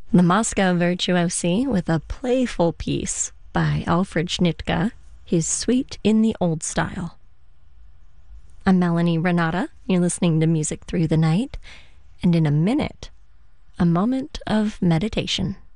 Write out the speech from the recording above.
The Moscow Virtuosi with a playful piece by Alfred Schnittke, his Suite in the Old Style. I'm Melanie Renata. You're listening to Music Through the Night, and in a minute, a moment of meditation.